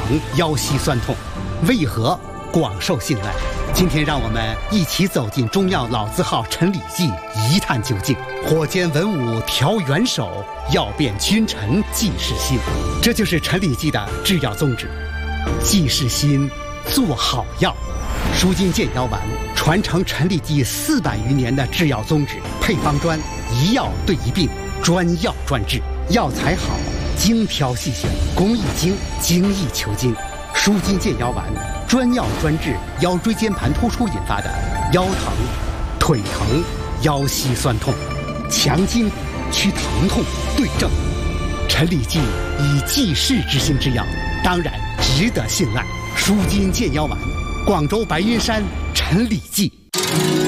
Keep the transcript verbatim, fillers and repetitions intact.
疼、腰膝酸痛，为何广受信赖？今天让我们一起走进中药老字号陈李济，一探究竟。火煎文武调元首，药变君臣济世心。这就是陈李济的制药宗旨，济世心，做好药。舒筋健腰丸传承陈李济四百余年的制药宗旨，配方专，一药对一病，专药专治，药材好，精挑细选，工艺精，精益求精。舒筋健腰丸专药专治腰椎间盘突出引发的腰疼、腿疼、腰膝酸痛，强筋祛疼痛，对症。陈李济以济世之心之药，当然值得信赖。舒筋健腰丸，广州白云山陈李济。